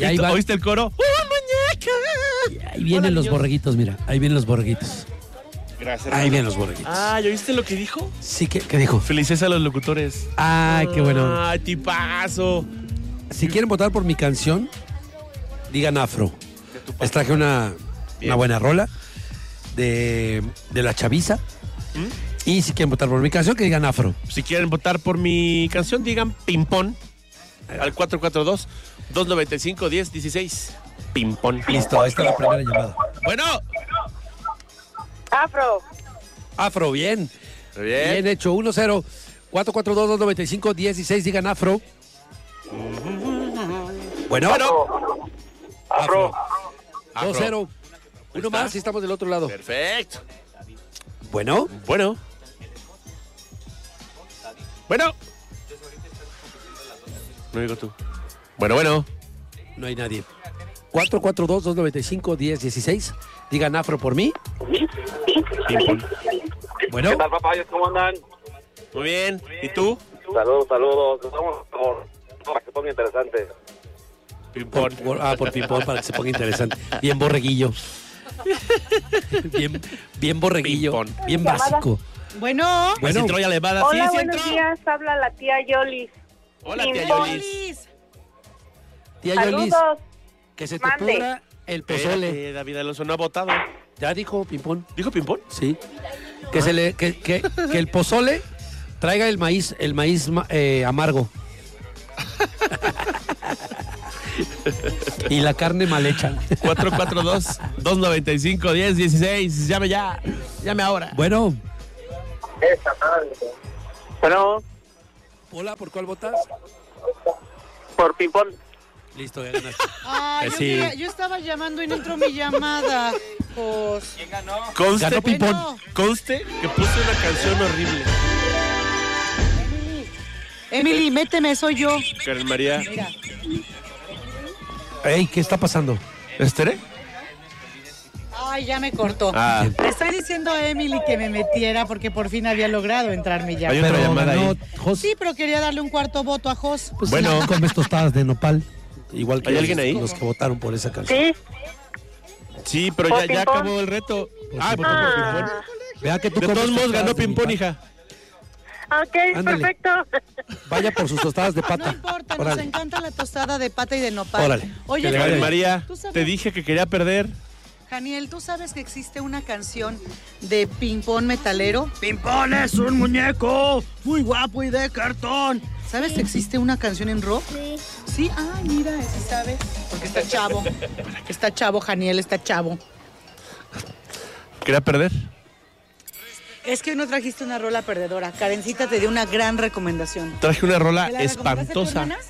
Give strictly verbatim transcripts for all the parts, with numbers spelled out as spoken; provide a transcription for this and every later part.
Y ahí va. ¿Oíste el coro? ¡Uh, muñeca! Y ahí vienen Hola, los niños. borreguitos, mira. Ahí vienen los borreguitos. Gracias. Ahí vienen los borreguitos. Ah, ¿y oíste lo que dijo? Sí, ¿qué, qué dijo? Felices a los locutores. Ay, qué bueno. Ay, tipazo. Si quieren votar por mi canción, digan Afro. Les traje una, una buena rola de, de la chaviza. ¿Mm? Y si quieren votar por mi canción, que digan Afro. Si quieren votar por mi canción, digan Pimpón al cuatro cuatro dos, dos nueve cinco, uno cero uno seis. Pimpón. Listo, ahí está la primera llamada. Bueno. Afro. Afro, bien. Muy bien. Bien hecho. uno cero, cuatro cuatro dos, dos nueve cinco, uno cero uno seis. Digan Afro. Bueno. Bueno. Afro. dos cero. Ahí Uno está. más y estamos del otro lado. Perfecto. Bueno. Bueno. Bueno. No digo tú. Bueno, bueno. No hay nadie. cuatro cuatro dos, dos nueve cinco, uno cero uno seis. Digan Afro por mí. Pimpón. Bueno. ¿Qué tal, papayos? ¿Cómo andan? Muy bien. ¿Y tú? Saludos, saludos. Estamos por para que se ponga interesante. Pimpón. Por, por- ah, por Pimpón, para que se ponga interesante. Bien borreguillo. Bien, bien borreguillo. Pimpón. Bien básico. Bueno. Bueno. Bueno. Entró ya levada. Hola, sí, sí buenos entró. días. Habla la tía Yolis. Hola, tía Pimpón. Yolis. Tía Yolis, Saludos. que se te Mande. pudra el pozole. Espérate, David Alonso no ha votado. Ya dijo Pimpón. ¿Dijo Pimpón? Sí. Que se le, que, que, que el pozole traiga el maíz, el maíz ma- eh, amargo. Y la carne mal hecha. cuatro cuatro dos, dos nueve cinco, uno cero uno seis. Llame ya. Llame ahora. Bueno, Bueno, hola, ¿por cuál votas? por Pimpón. Listo, ya ganaste. Ay, Eh, yo, sí. quería- yo estaba llamando y no entró mi llamada. Pues. Conste, Ganó Pimpón. Bueno. conste que puse una canción horrible. Emily, méteme, soy yo. Karen María. Mira. Ey, ¿qué está pasando? ¿Estere? Ay, ya me cortó. Ah. Le estoy diciendo a Emily que me metiera porque por fin había logrado entrar mi Hay llamada. otra llamada ganó ahí. Jos. Sí, pero quería darle un cuarto voto a Jos. Pues Bueno. bueno, comes tostadas de nopal. Igual que ¿Hay los- alguien ahí? los que votaron por esa canción. Sí. Sí, pero ¿Por ya, ya Pimpón? acabó el reto. Ah, por Ah. Pimpón. Vea que tú De comes todos modos tostadas ganó de Pimpón, nopal. hija. Ok, Ándale. perfecto. Vaya por sus tostadas de No pata. importa, nos Órale. encanta la tostada de pata y de nopal. Órale. Oye, Que le vaya Karen bien. María, ¿tú sabes? te dije que quería perder. Janiel, ¿tú sabes que existe una canción de Pimpón Metalero? Pimpón es un muñeco muy guapo y de cartón. ¿Sabes que existe una canción en rock? Sí. Sí, ay, mira, ese sabe. Porque está chavo. Está chavo, Janiel, está chavo. ¿Quería perder? Es que hoy no trajiste una rola perdedora. Karencita te dio una gran recomendación. Traje una rola ¿Te la recomendaste a tu espantosa. hermana?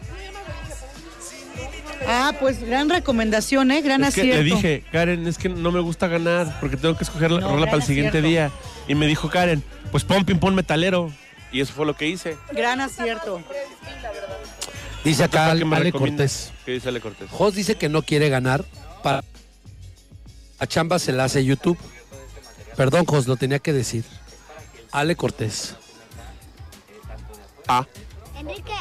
Ah, pues gran recomendación, ¿eh? Gran Es que acierto. le dije, Karen, es que no me gusta ganar porque tengo que escoger la No, rola gran para el siguiente acierto. día. Y me dijo Karen, pues pon Pimpón Metalero. Y eso fue lo que hice. Gran acierto. Dice acá ¿Para qué me Ale recomiendas? Cortés. ¿Qué dice Ale Cortés? Jos dice que no quiere ganar. Para... A chamba se la hace YouTube. Perdón, Jos, lo tenía que decir. Ale Cortés. Ah, Enrique.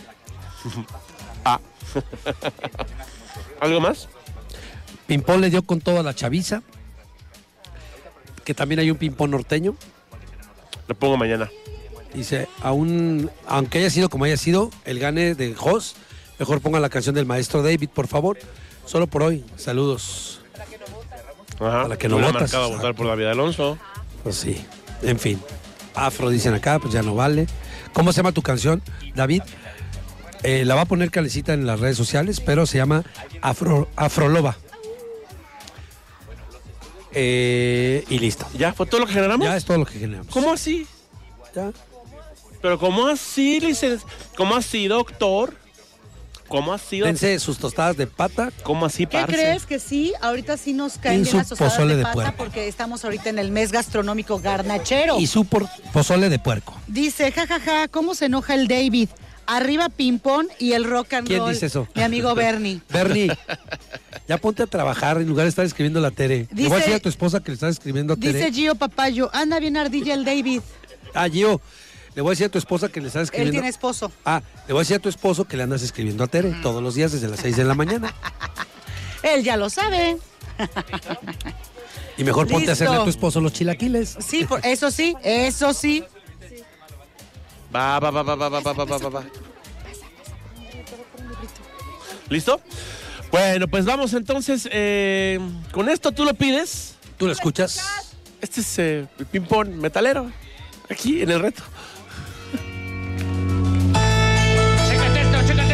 ah. ¿Algo más? Pimpón le dio con toda la chaviza. Que también hay un Pimpón norteño. Lo pongo mañana. Dice, aún, aunque haya sido como haya sido, el gane de Jos, mejor ponga la canción del maestro David, por favor. Solo por hoy. Saludos. Ajá. A la que no Me hubiera votas, marcado a votar exacto. por David Alonso. Pues sí, en fin. Afro dicen acá, pues ya no vale. ¿Cómo se llama tu canción, David? Eh, la va a poner Calecita en las redes sociales, pero se llama Afro, Afroloba. Eh, y listo. ¿Ya? ¿Fue todo lo que generamos? Ya es todo lo que generamos. ¿Cómo así? Ya. ¿Pero cómo así, licenciado? ¿Cómo así, doctor? ¿Cómo así, doctor? Dense sus tostadas de pata. ¿Cómo así, ¿Qué parce? crees que sí? Ahorita sí nos Y caen bien su las tostadas pozole de de pata puerco. porque estamos ahorita en el mes gastronómico garnachero. Y su por- pozole de puerco. Dice, jajaja, ¿cómo se enoja el David? Arriba Pimpón y el rock and ¿Quién roll. dice eso? Mi amigo Bernie. Bernie, ya ponte a trabajar en lugar de estar escribiendo la Tere. Le voy a Dice- decir a tu esposa que le estás escribiendo a Tere. Dice Gio Papayo, anda bien ardilla el David. Ah, Gio, Le voy a decir a tu esposa que le estás Él escribiendo. tiene esposo. Ah, le voy a decir a tu esposo que le andas escribiendo a Tere todos los días desde las seis de la mañana. Él ya lo sabe. Y mejor ponte a hacerle a Listo. tu esposo los chilaquiles. Sí, por, eso sí, eso sí. Va, va, va, va, va, va, va, va, va, va. ¿Listo? Bueno, pues vamos entonces. eh, con esto tú lo pides. ¿Tú lo escuchas? Este es eh, el ping-pong metalero. Aquí en el reto.